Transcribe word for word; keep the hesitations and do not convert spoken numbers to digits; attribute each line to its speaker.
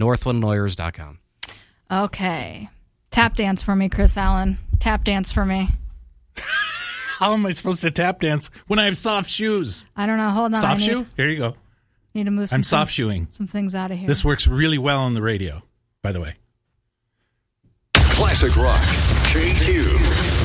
Speaker 1: northland lawyers dot com.
Speaker 2: Okay. Tap dance for me, Chris Allen. Tap dance for me.
Speaker 3: How am I supposed to tap dance when I have soft shoes?
Speaker 2: I don't know. Hold on.
Speaker 3: Soft
Speaker 2: I need,
Speaker 3: shoe? Here you go.
Speaker 2: Need to move some
Speaker 3: I'm soft
Speaker 2: things,
Speaker 3: shoeing.
Speaker 2: some things out of here.
Speaker 3: This works really well on the radio, by the way.
Speaker 4: Classic Rock. K Q.